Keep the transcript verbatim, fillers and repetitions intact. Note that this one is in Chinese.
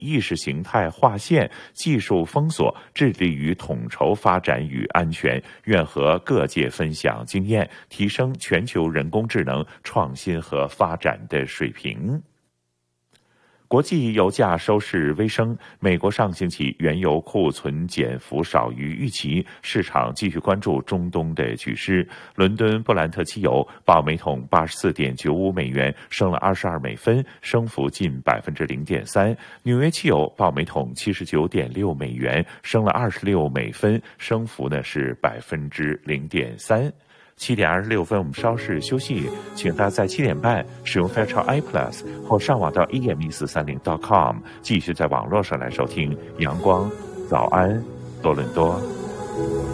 意识形态划线、技术封锁，致力于统筹发展与安全，愿和各界分享经验，提升全球人工智能创新和发展的水平。国际油价收市微升，美国上星期原油库存减幅少于预期，市场继续关注中东的局势。伦敦布兰特期油报每桶八十四点九五美元，升了二十二美分，升幅近百分之零点三。纽约期油报每桶七十九点六美元，升了二十六美分，升幅呢是百分之零点三。七点二十六分，我们稍事休息，请大家在七点半使用 Fairchild I Plus 或上网到 E M 一四三零 点 com 继续在网络上来收听阳光早安多伦多。